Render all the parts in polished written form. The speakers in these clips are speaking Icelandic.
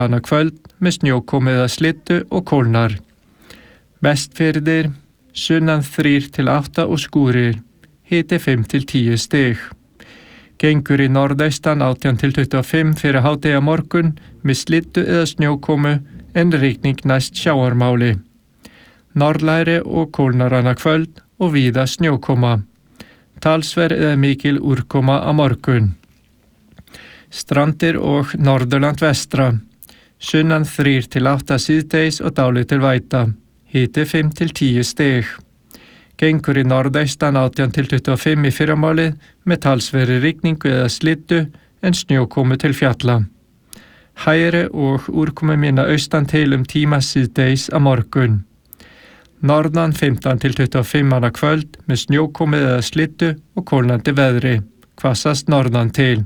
annað kvöld með snjókomu eða slyddu og kólnar. Vestfirðir, sunnan 3 til 8 og skúrir, hiti 5 til 10 stig. Gengur í norðaustan 18 til 25 fyrir hádegi á morgun með slyddu eða snjókomu en rigning næst sjávarmáli. Norðlæri og kólnar annað kvöld og víða snjókoma. Talsverð eða mikil úrkoma á morgun. Strandir og Norðurland vestra. Sunnan 3 til 8 síðdegis og dálítil væta. Hiti 5 til 10 stig. Gengur í norðaustan 18 til 25 í fyrramálið með talsverðri rigningu eða slyddu en snjókomu til fjalla. Hægri og úrkomu minna austan til tíma síðdegis á morgun. Norðan 15 til 25 annað kvöld með snjókomu eða slyddu og kólnandi veðri. Hvassast norðan til.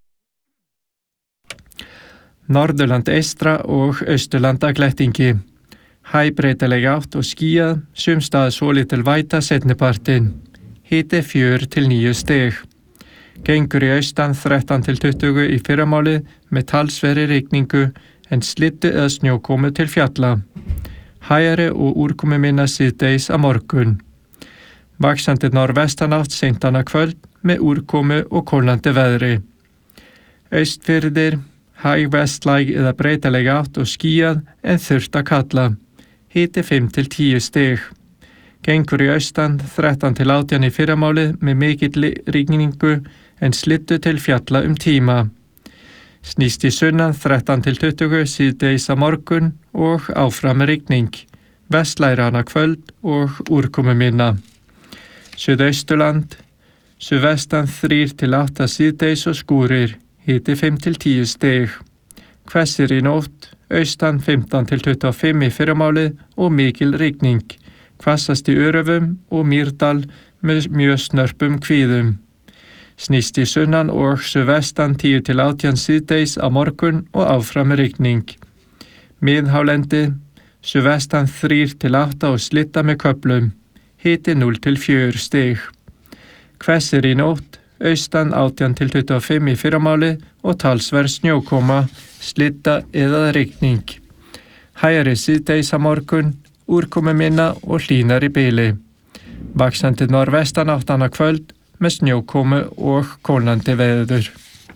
Norðurland eystra og Austurland að glettingi. Hægbreytileg átt og skýjað, sumstaðar svolítil væta seinnipartinn. Hiti 4 til 9 stig. Gengur í austan 13 til 20 í fyrramálið með talsverðri rigningu en slyddu eða snjókomu til fjalla. Hægari og úrkomu minna síðdegis á morgun. Vaxandi norðvestanátt seint annað kvöld með úrkomu og kólnandi veðri. Austfirðir, hæg vestlæg eða breytileg átt og skýjað en þurrt að kalla. Hiti 5 til 10 stig. Gengur í austan 13 til 18 í fyrramálið með mikill rigningu en slyddu til fjalla tíma. Snýst í sunnan 13 til 20 síðdegis á morgun og áfram rigning. Vestlæri annað kvöld og úrkomu minna. Suðausturland, suðvestan 3 til 8 síðdegis og skúrir. Hiti 5 til 10 stig. Hvessir í nótt, austan 15 til 25 í fyrramálið og mikil rigning. Hvassast í Öröfum og Mýrdal með mjög snörpum kvíðum. Snýst í sunnan og suðvestan 10 til 18 síðdegis á morgun og áfram rigning. Miðhálendi, suðvestan 3 til 8 og slydda með köflum. Hiti 0 til 4 stig. Hvessir í nótt, austan 18 til 25 í fyrramálið og talsverð snjókoma, slydda eða rigning. Hægari síðdegis á morgun, úrkomu minna og hlýnar í bili. Vaxandi norðvestanátt annað kvöld með snjókomu og kólnandi veður.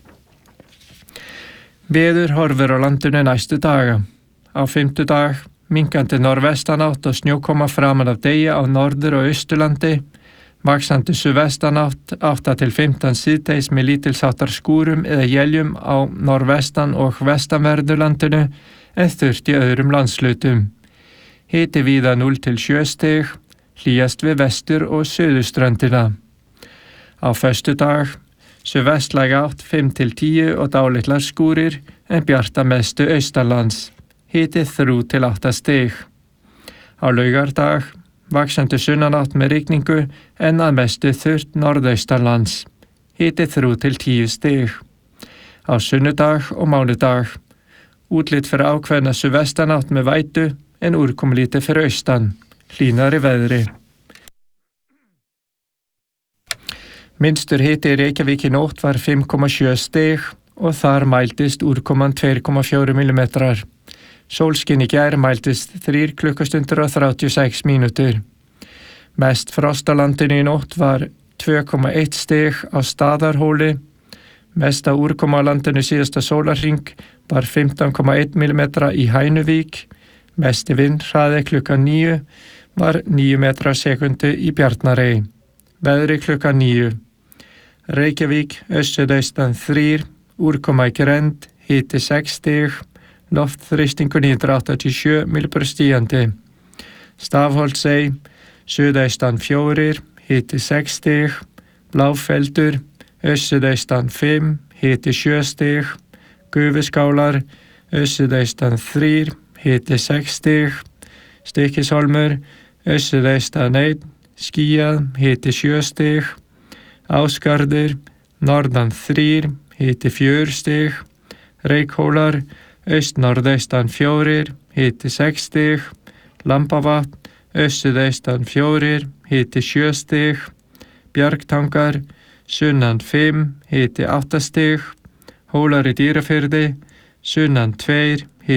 Veður horfir á landinu næstu daga. Á fimmtudag minnkandi norðvestanátt og snjókoma framan af degi á norður- og austurlandi. Vaxandi suðvestanátt 8 til 15 síðdegis með lítilsháttar skúrum eða éljum á norðvestan- og vestanverðu en þurrt í öðrum landslutum. Hiti víða 0 til 7 stig, hlýjast við vestur- og suðurströndina. Á föstudag, suðvestlæg átt 5 til 10 og dálitlar skúrir en bjarta mestu austanlands. Hiti 3 til 8 stig. Á laugardag, vaxandi sunnanátt með rigningu en að mestu þurrt norðaustanlands. Hiti 3 til 10 stig. Á sunnudag og mánudag. Útlit fyrir ákveðna suðvestanátt með vætu en úrkomulítið fyrir austan. Hlýnar í veðri. Minnstur hiti í Reykjavík í nótt var 5,7 stig og þar mældist úrkoman 2,4 mm. Sólskin í gær mældist 3 klukkustundir og 36 mínútur. Mest frost á landinu í nótt var 2,1 stig á Staðarhóli. Mesta úrkoma á landinu síðasta sólarhring var 15,1 mm í Hænuvík. Mesti vindhraði klukkan 9 var 9 metrar á sekundu í Bjarnarey. Veðri klukkan 9. Reykjavík, austan 3, úrkoma í grennd, hiti 6 stig. Loftþrýstingur 987 mm². Stafholtsey, suðaustan 4, hiti 6 stig. Bláfeldur, austan 5, hiti 7 stig. Gufuskálar, austan 3, hiti 6 stig. Stykkishólmur, austan 1, skýjað, hiti 7 stig. Ásgarður, norðan 3, hiti 4 stig. Reykhólar, norðaustan 4, hiti 6 stig. Lambavatn, austan 4, hiti 7 stig. Bjargtangar, sunnan 5, hiti 8 stig. Hólar í Dýrafirði, sunnan 2,